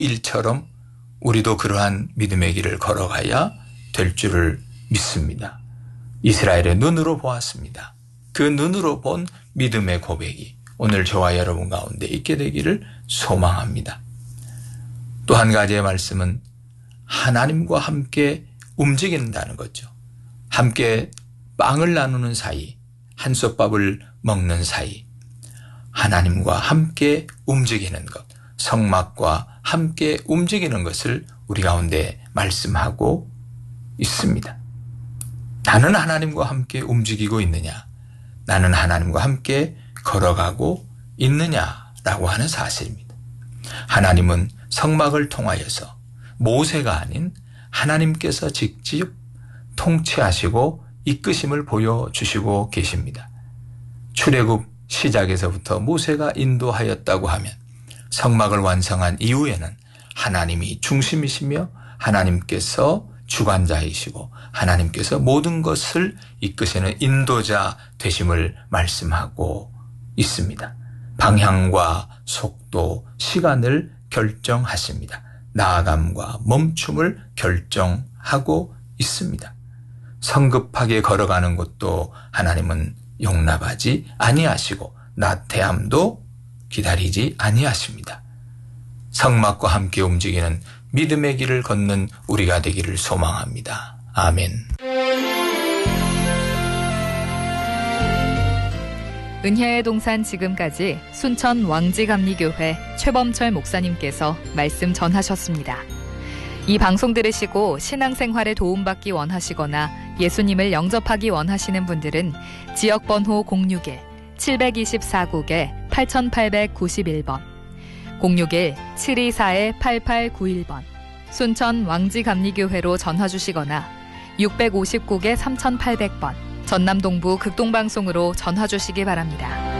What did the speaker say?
일처럼 우리도 그러한 믿음의 길을 걸어가야 될 줄을 믿습니다. 이스라엘의 눈으로 보았습니다. 그 눈으로 본 믿음의 고백이 오늘 저와 여러분 가운데 있게 되기를 소망합니다. 또 한 가지의 말씀은 하나님과 함께 움직인다는 거죠. 함께 빵을 나누는 사이, 한솥밥을 먹는 사이, 하나님과 함께 움직이는 것, 성막과 함께 움직이는 것을 우리 가운데 말씀하고 있습니다. 나는 하나님과 함께 움직이고 있느냐? 나는 하나님과 함께 걸어가고 있느냐라고 하는 사실입니다. 하나님은 성막을 통하여서 모세가 아닌 하나님께서 직접 통치하시고 이끄심을 보여주시고 계십니다. 출애굽 시작에서부터 모세가 인도하였다고 하면 성막을 완성한 이후에는 하나님이 중심이시며 하나님께서 주관자이시고 하나님께서 모든 것을 이끄시는 인도자 되심을 말씀하고 있습니다. 방향과 속도, 시간을 결정하십니다. 나아감과 멈춤을 결정하고 있습니다. 성급하게 걸어가는 것도 하나님은 용납하지 아니하시고 나태함도 기다리지 아니하십니다. 성막과 함께 움직이는 믿음의 길을 걷는 우리가 되기를 소망합니다. 아멘. 은혜의 동산 지금까지 순천 왕지감리교회 최범철 목사님께서 말씀 전하셨습니다. 이 방송 들으시고 신앙생활에 도움받기 원하시거나 예수님을 영접하기 원하시는 분들은 지역번호 061-724국에 8891번 061-724-8891번 순천 왕지감리교회로 전화주시거나 659에 3800번 전남 동부 극동방송으로 전화주시기 바랍니다.